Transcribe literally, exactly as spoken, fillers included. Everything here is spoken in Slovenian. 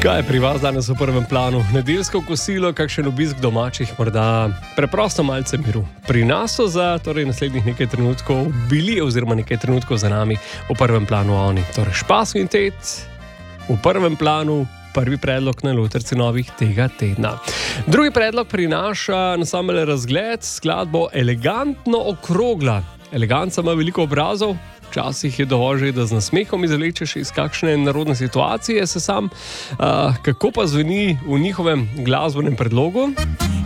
Kaj je pri vas danes v prvem planu? Nedeljsko kosilo, kakšen obisk domačih, morda preprosto malce miru. Pri nas so za torej, naslednjih nekaj trenutkov bili oziroma nekaj trenutkov za nami v prvem planu oni. Torej Špas kvintet v prvem planu, prvi predlog na Lutrci novih tega tedna. Drugi predlog prinaša na samele razgled skladbo Elegantno okrogla. Eleganca ima veliko obrazov, včasih je dovolj že, da z nasmehom izvlečeš iz kakšne narodne situacije, se sam, uh, kako pa zveni v njihovem glasbenem predlogu?